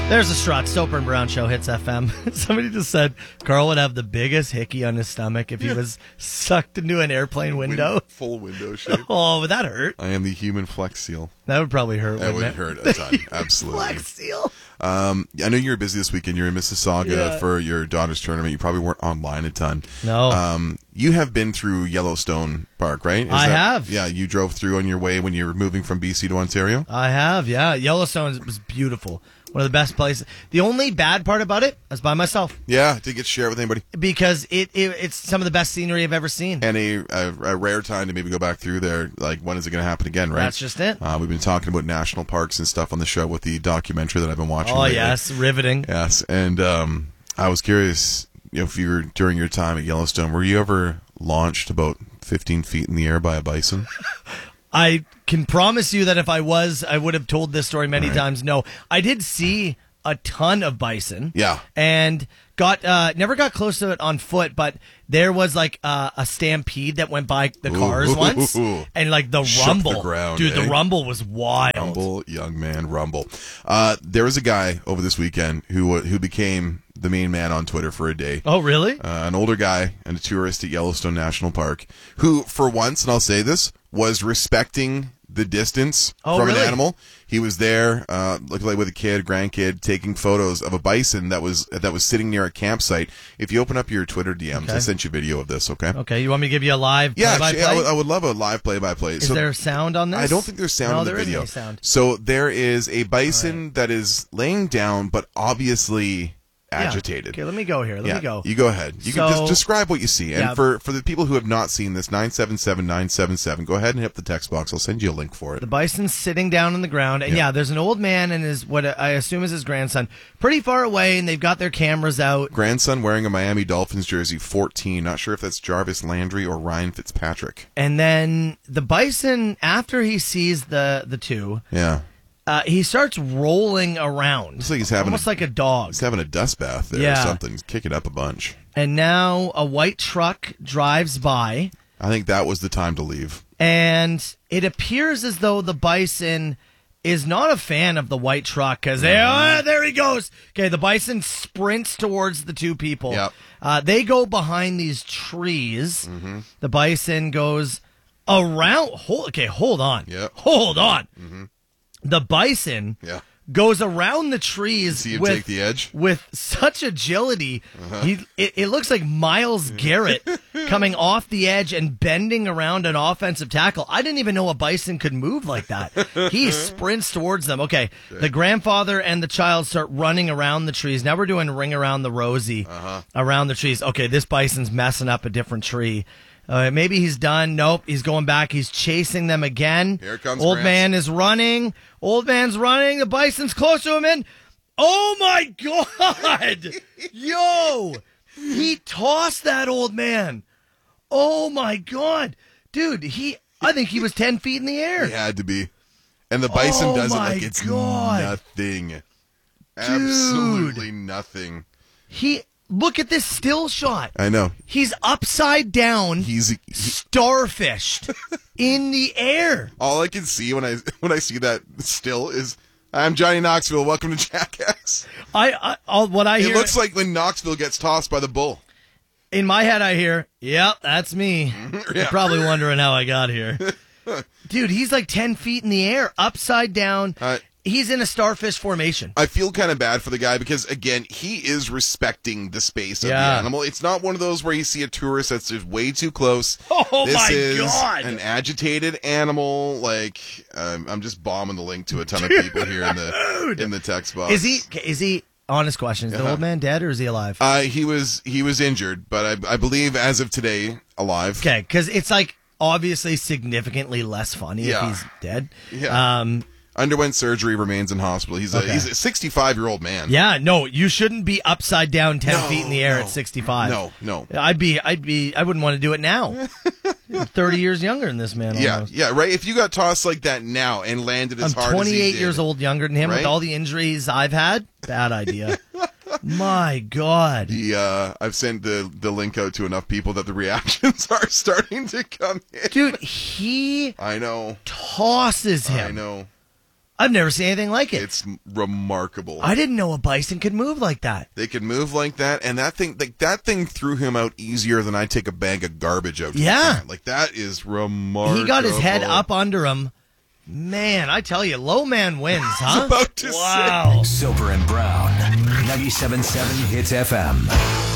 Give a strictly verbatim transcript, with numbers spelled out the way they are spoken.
There's a Strut. Soper and Brown Show hits F M. Somebody just said Carl would have the biggest hickey on his stomach if he was sucked into an airplane window. Win- full window shape. Oh, would that hurt? I am the human Flex Seal. That would probably hurt. That would it? hurt a ton. Absolutely. Flex Seal. Um, I know you were busy this weekend. You're in Mississauga Yeah. for your daughter's tournament. You probably weren't online a ton. No. Um, you have been through Yellowstone Park, right? Is I that- have. Yeah, you drove through on your way when you were moving from B C to Ontario? I have, yeah. Yellowstone was beautiful. One of the best places. The only bad part about it, I was by myself. Yeah, didn't get to share it with anybody. Because it, it it's some of the best scenery I've ever seen. And a, a, a rare time to maybe go back through there. Like, when is it going to happen again, right? That's just it. Uh, we've been talking about national parks and stuff on the show with the documentary that I've been watching Oh, lately. yes. Riveting. Yes, and um, I was curious, you know, if you were, during your time at Yellowstone, were you ever launched about fifteen feet in the air by a bison? I can promise you that if I was, I would have told this story many Right. times. No, I did see a ton of bison. Yeah. And got uh, never got close to it on foot, but there was like uh, a stampede that went by the cars Ooh. once, and like the Shook rumble, the ground, dude, eh? the rumble was wild. Rumble, young man, rumble. Uh, there was a guy over this weekend who who became the main man on Twitter for a day. Oh, really? Uh, an older guy and a tourist at Yellowstone National Park who, for once, and I'll say this, was respecting the distance Oh, from really? an animal. He was there, uh, looking like with a kid, grandkid, taking photos of a bison that was that was sitting near a campsite. If you open up your Twitter D Ms, Okay. I sent you a video of this. Okay. Okay, you want me to give you a live Yeah, play-by-play? actually, I would, I would love a live play-by-play. Is So there sound on this? I don't think there's sound no, in the there isn't video. any sound. So there is a bison that is laying down, but obviously agitated. Yeah. Okay, let me go here. Let yeah, me go. You go ahead. You can So- just describe what you see. And Yeah. for, for the people who have not seen this, nine seven seven nine seven seven, go ahead and hit the text box. I'll send you a link for it. The bison's sitting down on the ground, and yeah. Yeah. there's an old man and his what I assume is his grandson, pretty far away, and they've got their cameras out. Grandson wearing a Miami Dolphins jersey, fourteen. Not sure if that's Jarvis Landry or Ryan Fitzpatrick. And then the bison, after he sees the the two, Yeah. uh, he starts rolling around. Looks like he's having almost a- like a dog. He's having a dust bath there Yeah. or something. He's kicking up a bunch. And now a white truck drives by, I think that was the time to leave. and it appears as though the bison is not a fan of the white truck because oh, there he goes. Okay, the bison sprints towards the two people. Yep. Uh, they go behind these trees. Mm-hmm. The bison goes around. Hold, okay, hold on. Yep. Hold on. Mm-hmm. The bison Yeah. goes around the trees See him with, take the edge? with such agility. Uh-huh. He it, it looks like Myles Garrett coming off the edge and bending around an offensive tackle. I didn't even know a bison could move like that. He sprints towards them. Okay, the grandfather and the child start running around the trees. Now we're doing ring around the rosy Uh-huh. around the trees. Okay, this bison's messing up a different tree. Uh, maybe he's done. Nope, he's going back. He's chasing them again. Here comes Old Grants. man is running. Old man's running. The bison's close to him, and oh my god, yo, he tossed that old man. Oh my god, dude, he. I think he was ten feet in the air. It had to be. And the bison Oh does it my like it's God. nothing. Absolutely nothing. He look at this still shot. I know. He's upside down, He's he, starfished in the air. all I can see when I when I see that still is I'm Johnny Knoxville. Welcome to Jackass. I, I all, what I It hear looks like when Knoxville gets tossed by the bull. in my head, I hear, "Yep, that's me." You're probably wondering how I got here, dude. He's like ten feet in the air, upside down. Uh, He's in a starfish formation. I feel kind of bad for the guy because, again, he is respecting the space of Yeah. the animal. It's not one of those where you see a tourist that's just way too close. Oh, this my is God. an agitated animal. Like, um, I'm just bombing the link to a ton of people here in the in the text box. Is he? Is he? Honest question: Is the Uh-huh. old man dead or is he alive? Uh, he was he was injured, but I, I believe as of today, alive. Okay, because it's like obviously significantly less funny Yeah. if he's dead. Yeah. Um. Underwent surgery, remains in hospital. He's a Okay. he's a sixty-five year old man. Yeah. No, you shouldn't be upside down ten No, feet in the air no. at sixty-five. No, no. I'd be. I'd be. I wouldn't want to do it now. Thirty years younger than this man. Yeah, almost. yeah, right. If you got tossed like that now and landed as I'm hard as he twenty-eight did, years old younger than him with Right? all the injuries I've had. Bad idea. My God. The, uh, I've sent the, the link out to enough people that the reactions are starting to come in. Dude, he I know. tosses him. I know. I've never seen anything like it. It's remarkable. I didn't know a bison could move like that. They can move like that, and that thing, like that thing, threw him out easier than I take a bag of garbage out. To Yeah, the can. Like that is remarkable. He got his head up under him. Man, I tell you, low man wins, huh? I was about to wow. say. Soper and Brown, ninety-seven point seven Hits F M.